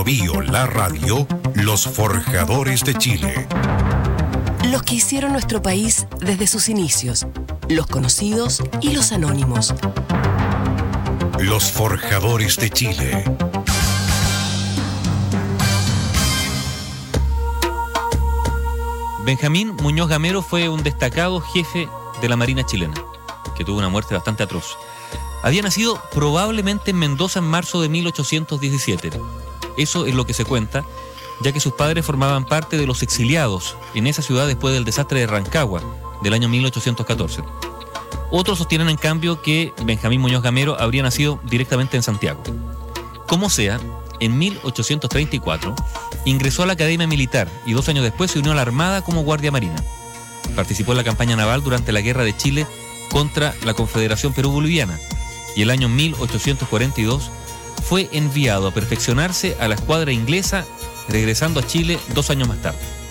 Bio Bio, la radio, los forjadores de Chile. Los que hicieron nuestro país desde sus inicios, los conocidos y los anónimos. Los forjadores de Chile. Benjamín Muñoz Gamero fue un destacado jefe de la Marina chilena, que tuvo una muerte bastante atroz. Había nacido probablemente en Mendoza en marzo de 1817. Eso es lo que se cuenta, ya que sus padres formaban parte de los exiliados en esa ciudad después del desastre de Rancagua del año 1814. Otros sostienen, en cambio, que Benjamín Muñoz Gamero habría nacido directamente en Santiago. Como sea, en 1834 ingresó a la Academia Militar y 2 años después se unió a la Armada como guardia marina. Participó en la campaña naval durante la Guerra de Chile contra la Confederación Perú-Boliviana y el año 1842 fue enviado a perfeccionarse a la escuadra inglesa, regresando a Chile 2 años más tarde.